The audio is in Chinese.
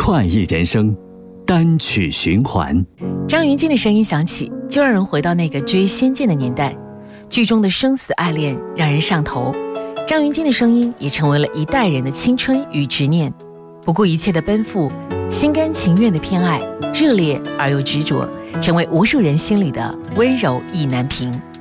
快意人生，单曲循环。 张芸京的声音响起，就让人回到那个追《仙剑》的年代，剧中的生死爱恋让人上头。张芸京的声音也成为了一代人的青春与执念，不顾一切的奔赴，心甘情愿的偏爱，热烈而又执着，成为无数人心里的温柔意难平。